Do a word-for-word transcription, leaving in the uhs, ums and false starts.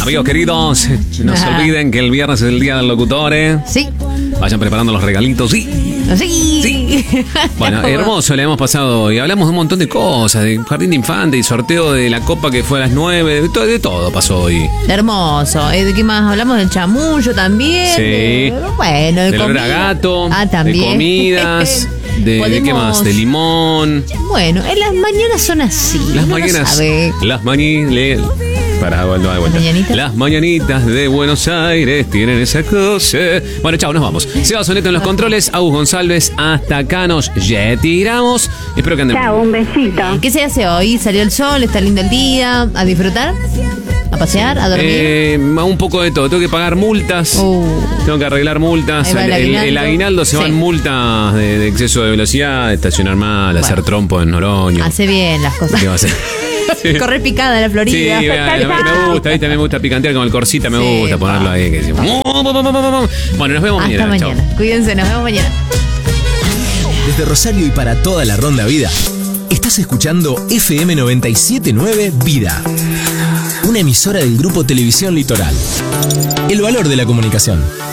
Amigos queridos, no se olviden que el viernes es el día del locutor, ¿eh? Sí. Vayan preparando los regalitos, sí. Sí. Sí. Bueno, hermoso, le hemos pasado y hablamos de un montón de cosas, de jardín de infante y sorteo de la copa que fue a las nueve, de todo, de todo pasó hoy. Hermoso. ¿De qué más? Hablamos del chamullo también. Sí. De, bueno, de Del olor a gato, ah, también. de comidas, de, Podemos... de qué más, de limón. Bueno, en las mañanas son así. Las uno mañanas, no sabe. las mañanitas. Para, vuelta, de vuelta. ¿Mañanitas? Las mañanitas de Buenos Aires tienen esa cosa. Bueno, chao, nos vamos. Seba Soneto en los controles, Agus González, hasta acá nos retiramos. Espero que anden. Chao, un besito. ¿Qué se hace hoy? ¿Salió el sol? ¿Está lindo el día? ¿A disfrutar? ¿A pasear? ¿A dormir? Eh, un poco de todo. Tengo que pagar multas. Uh. Tengo que arreglar multas. Ahí va El, el el- el aguinaldo. aguinaldo se Sí. van multas de, de exceso de velocidad, de estacionar mal, de Bueno. hacer trompo en Noroño. Hace bien las cosas. ¿Qué va a hacer? Sí. Correr picada en la Sí, Florida. me, me gusta, ¿viste? Me gusta picantear con el corsita, me Sí, gusta ponerlo ahí. Que decimos, bueno, nos vemos Hasta mañana. Chao. mañana. Cuídense, nos vemos mañana. Desde Rosario y para toda la Ronda Vida, estás escuchando F M noventa y siete punto nueve Vida, una emisora del Grupo Televisión Litoral. El valor de la comunicación.